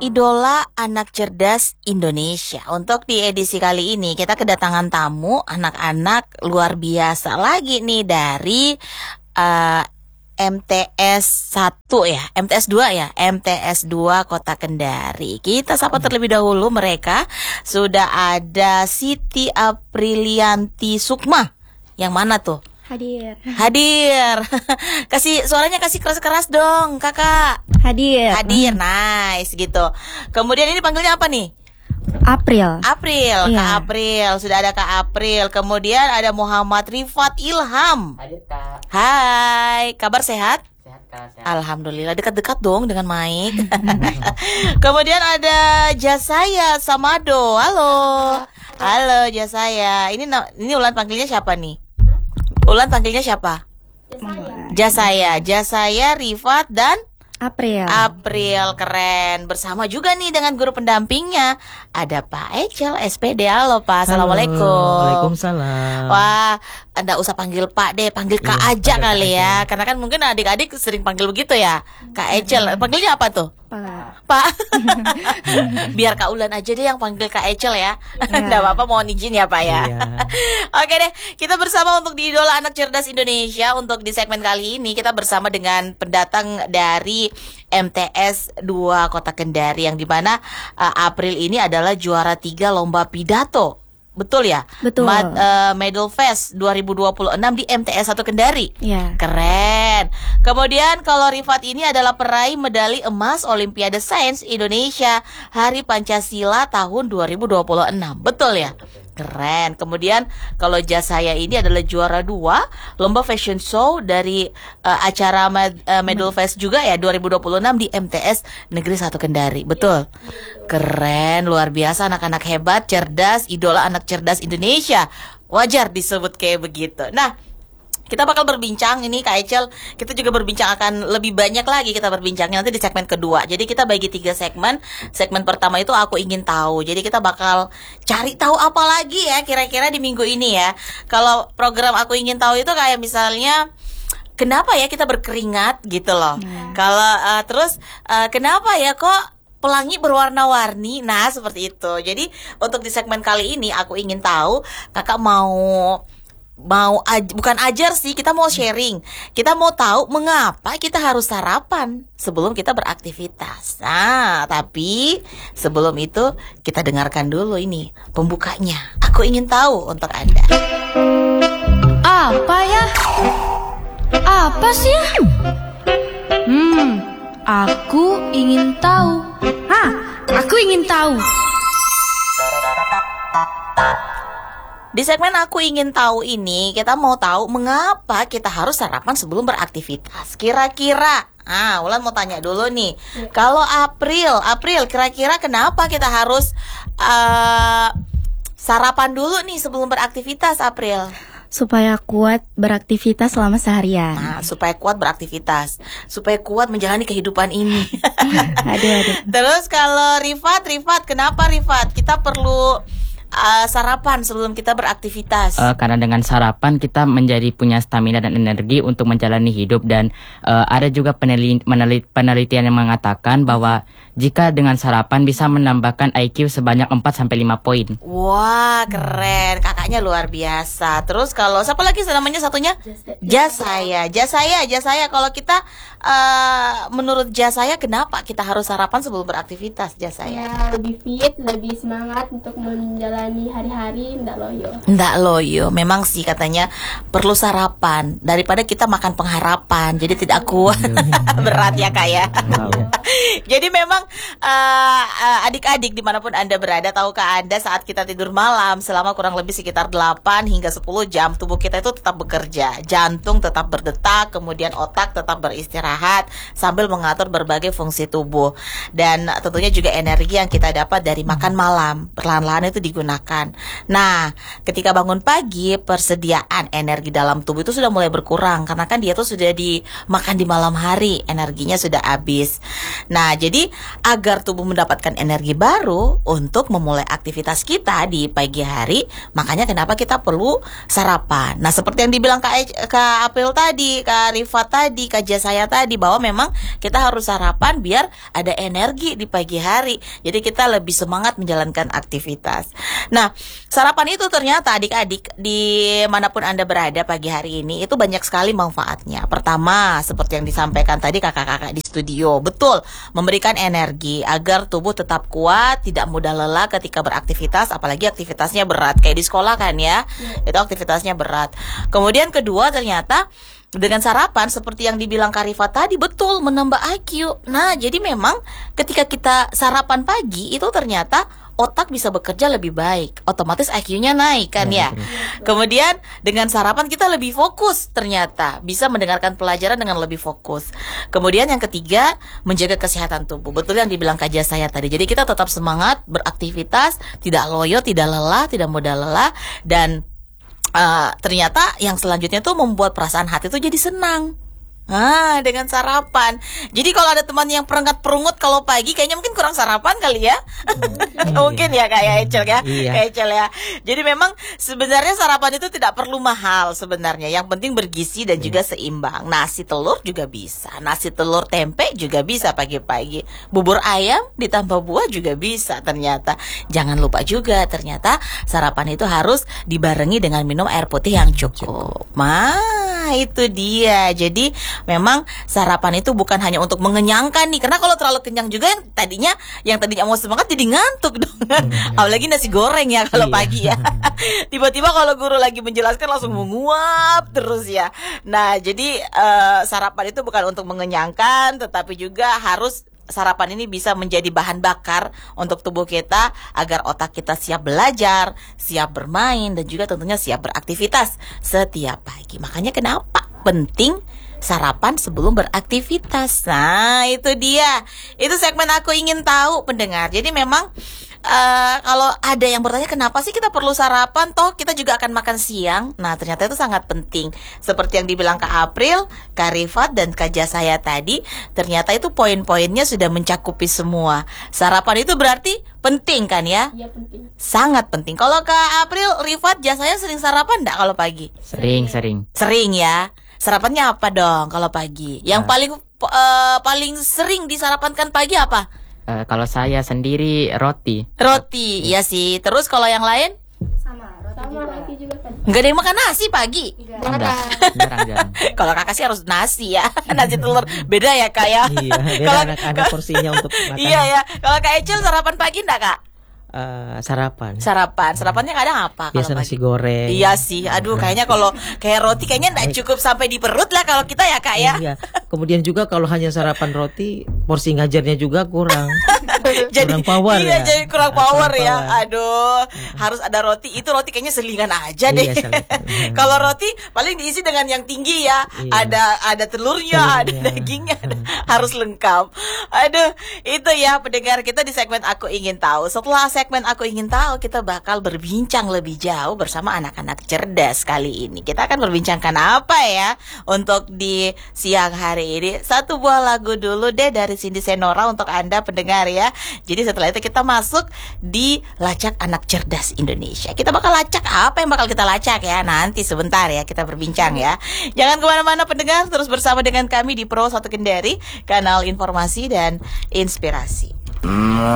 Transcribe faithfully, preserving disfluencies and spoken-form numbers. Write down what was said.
Idola anak cerdas Indonesia. Untuk di edisi kali ini kita kedatangan tamu anak-anak luar biasa lagi nih dari uh, M T S satu ya, M T S dua ya, M T S dua Kota Kendari. Kita sapa terlebih dahulu mereka. Sudah ada Siti Aprilianti Sukma. Yang mana tuh? Hadir. Hadir. Kasih suaranya kasih keras-keras dong, Kakak. Hadir. Hadir, nice gitu. Kemudian ini panggilnya apa nih? April. April, Iya. Kak April. Sudah ada Kak April. Kemudian ada Muhammad Rifat Ilham. Hadir Kak. Hai, kabar sehat? Sehat Kak, sehat. Alhamdulillah, dekat-dekat dong dengan mic. Kemudian ada Jasaya Samado. Halo. Halo Jasaya. Ini na- ini Ulan panggilnya siapa nih? Ulan panggilnya siapa? Jasaya. Jasaya, Rifat dan April. April. Keren. Bersama juga nih dengan guru pendampingnya. Ada Pak Ecel S P D. Halo Pak. Assalamualaikum. Waalaikumsalam. Wah, Anda usah panggil Pak deh, panggil Kak Iya, aja panggil kali Kak ya. aja. Karena kan mungkin adik-adik sering panggil begitu ya. Kak Ecel. Panggilnya apa tuh? Pak. Pak. Biar Kak Ulan aja deh yang panggil Kak Ecel ya. Enggak apa-apa, mohon izin ya Pak ya. Iya. Oke deh, kita bersama untuk di Idola Anak Cerdas Indonesia. Untuk di segmen kali ini kita bersama dengan pendatang dari M T S dua Kota Kendari, yang dimana uh, April ini adalah juara tiga lomba pidato. Betul ya? Betul. Mad, uh, Medal Fest dua ribu dua puluh enam di M T S satu Kendari. Iya. Keren. Kemudian kalau Rifat ini adalah peraih medali emas Olimpiade Sains Indonesia Hari Pancasila tahun dua ribu dua puluh enam. Betul ya? Keren. Kemudian kalau Jasaya ini adalah juara dua lomba fashion show dari uh, acara med- uh, Medal Fest juga ya dua ribu dua puluh enam di M T S Negeri satu Kendari. Betul. Keren, luar biasa, anak-anak hebat, cerdas, idola anak cerdas Indonesia. Wajar disebut kayak begitu. Nah, kita bakal berbincang ini Kak Ecel, kita juga berbincang akan lebih banyak lagi kita berbincangnya nanti di segmen kedua. Jadi kita bagi tiga segmen. Segmen pertama itu aku ingin tahu. Jadi kita bakal cari tahu apa lagi ya kira-kira di minggu ini ya. Kalau program aku ingin tahu itu kayak misalnya kenapa ya kita berkeringat gitu loh. Hmm. Kalau uh, terus uh, kenapa ya kok pelangi berwarna-warni. Nah, seperti itu. Jadi untuk di segmen kali ini aku ingin tahu Kakak mau mau aj- bukan ajar sih, kita mau sharing. Kita mau tahu mengapa kita harus sarapan sebelum kita beraktivitas. Nah, tapi sebelum itu kita dengarkan dulu ini pembukanya. Aku ingin tahu untuk Anda. Apa ya? Apa sih? Hmm, aku ingin tahu. Hah, aku ingin tahu. Di segmen aku ingin tahu ini, kita mau tahu mengapa kita harus sarapan sebelum beraktivitas. Kira-kira, ah, Ulan mau tanya dulu nih. Kalau April, April, kira-kira kenapa kita harus uh, sarapan dulu nih sebelum beraktivitas, April? Supaya kuat beraktivitas selama seharian. Nah, supaya kuat beraktivitas, supaya kuat menjalani kehidupan ini. Aduh, aduh. Terus kalau Rifat, Rifat, kenapa Rifat? Kita perlu uh, sarapan sebelum kita beraktivitas. Eh, karena dengan sarapan kita menjadi punya stamina dan energi untuk menjalani hidup. Dan eh, ada juga peneli- menelit- penelitian yang mengatakan bahwa jika dengan sarapan bisa menambahkan I Q sebanyak empat sampai lima poin. Wah, keren. Kakaknya luar biasa. Terus kalau siapa lagi namanya satunya? Jasaya. Jasaya, Jasaya. Kalau kita uh, menurut Jasaya kenapa kita harus sarapan sebelum beraktivitas, Jasaya? Ya, lebih fit, lebih semangat untuk menjalani hari-hari, ndak loyo. Nggak loyo, memang sih katanya perlu sarapan daripada kita makan pengharapan, jadi tidak kuat. Berat ya Kak ya. Jadi memang uh, uh, adik-adik dimanapun Anda berada, tahukah Anda saat kita tidur malam selama kurang lebih sekitar delapan hingga sepuluh jam, tubuh kita itu tetap bekerja, jantung tetap berdetak, kemudian otak tetap beristirahat sambil mengatur berbagai fungsi tubuh. Dan tentunya juga energi yang kita dapat dari makan malam perlahan-lahan itu digunakan. Nah, ketika bangun pagi, persediaan energi dalam tubuh itu sudah mulai berkurang karena kan dia tuh sudah dimakan di malam hari, energinya sudah habis. Nah, Nah, jadi agar tubuh mendapatkan energi baru untuk memulai aktivitas kita di pagi hari, makanya kenapa kita perlu sarapan. Nah, seperti yang dibilang Kak, E- Kak April tadi, Kak Rifat tadi, Kak Jasaya tadi, bahwa memang kita harus sarapan biar ada energi di pagi hari. Jadi kita lebih semangat menjalankan aktivitas. Nah, sarapan itu ternyata adik-adik dimanapun Anda berada pagi hari ini itu banyak sekali manfaatnya. Pertama, seperti yang disampaikan tadi kakak-kakak di studio, betul, memberikan energi agar tubuh tetap kuat, tidak mudah lelah ketika beraktivitas, apalagi aktivitasnya berat kayak di sekolah kan ya, itu aktivitasnya berat. Kemudian kedua, ternyata dengan sarapan seperti yang dibilang Karifat tadi, betul, menambah I Q. Nah, jadi memang ketika kita sarapan pagi itu ternyata otak bisa bekerja lebih baik, otomatis I Q-nya naik kan ya. Kemudian dengan sarapan kita lebih fokus, ternyata bisa mendengarkan pelajaran dengan lebih fokus. Kemudian yang ketiga, menjaga kesehatan tubuh. Betul yang dibilang Kak Jasaya tadi. Jadi kita tetap semangat beraktivitas, tidak loyo, tidak lelah, tidak mudah lelah, dan uh, ternyata yang selanjutnya tuh membuat perasaan hati tuh jadi senang. Ah, dengan sarapan. Jadi kalau ada teman yang perenggat-perungut kalau pagi, kayaknya mungkin kurang sarapan kali ya. Mungkin ya kayak Ecel ya, Iya. kayak Ecel ya. Jadi memang sebenarnya sarapan itu tidak perlu mahal sebenarnya. Yang penting bergizi dan juga seimbang. Nasi telur juga bisa, nasi telur tempe juga bisa pagi-pagi. Bubur ayam ditambah buah juga bisa ternyata. Jangan lupa juga ternyata sarapan itu harus dibarengi dengan minum air putih yang cukup. Nah, itu dia. Jadi memang sarapan itu bukan hanya untuk mengenyangkan nih, karena kalau terlalu kenyang juga yang tadinya yang tadinya mau semangat jadi ngantuk dong. Apalagi nasi goreng ya kalau Iya. pagi ya. Tiba-tiba kalau guru lagi menjelaskan langsung menguap terus ya. Nah, jadi eh, sarapan itu bukan untuk mengenyangkan, tetapi juga harus sarapan ini bisa menjadi bahan bakar untuk tubuh kita agar otak kita siap belajar, siap bermain, dan juga tentunya siap beraktivitas setiap pagi. Makanya kenapa penting sarapan sebelum beraktivitas. Nah, itu dia. Itu segmen Aku Ingin Tahu, pendengar. Jadi memang uh, kalau ada yang bertanya kenapa sih kita perlu sarapan, toh kita juga akan makan siang. Nah, ternyata itu sangat penting. Seperti yang dibilang Kak April, Kak Rifat, dan Kak Jasaya tadi, ternyata itu poin-poinnya sudah mencakupi semua. Sarapan itu berarti penting kan ya? Iya, penting. Sangat penting. Kalau Kak April, Rifat, Jasaya sering sarapan enggak kalau pagi? Sering, sering. Sering ya. Sarapannya apa dong kalau pagi? Yang Nah. paling eh, paling sering disarapankan pagi apa? Eh, kalau saya sendiri roti. Roti, iya sih. Terus kalau yang lain? Sama roti juga kan. Nggak ada yang makan nasi pagi. Enggak, jarang-jarang. Kalau kakak sih harus nasi ya. Nasi telur beda ya kak ya. Iya, beda Kalau- anak-anak porsinya untuk makan. Iya ya. Kalau Kak Ecil sarapan pagi enggak kak? Eh, sarapan. Sarapan. Sarapannya kadang apa? kalau Biasa pagi? nasi goreng. Iya sih. Aduh, kayaknya kalau kayak roti kayaknya enggak cukup sampai di perut lah kalau kita ya kak ya. Iya. Kemudian juga kalau hanya sarapan roti, porsi ngajarnya juga kurang. Jadi Kurang power iya, ya. jadi kurang Ah, power kurang ya. power. Aduh, harus ada roti. Itu roti kayaknya selingan aja deh. Iya, selingan. Kalau roti paling diisi dengan yang tinggi ya. Iya. Ada ada telurnya, ada Telurnya. dagingnya, ada- harus lengkap. Aduh, itu ya pendengar kita di segmen Aku Ingin Tahu. Setelah segmen Aku Ingin Tahu, kita bakal berbincang lebih jauh bersama anak-anak cerdas kali ini. Kita akan berbincangkan apa ya untuk di siang hari ini. Satu buah lagu dulu deh dari Cindy Senora untuk Anda pendengar ya. Jadi setelah itu kita masuk di Lacak Anak Cerdas Indonesia. Kita bakal lacak apa yang bakal kita lacak ya. Nanti sebentar ya kita berbincang ya. Jangan kemana-mana pendengar, terus bersama dengan kami di Pro satu Kendari, kanal informasi dan inspirasi.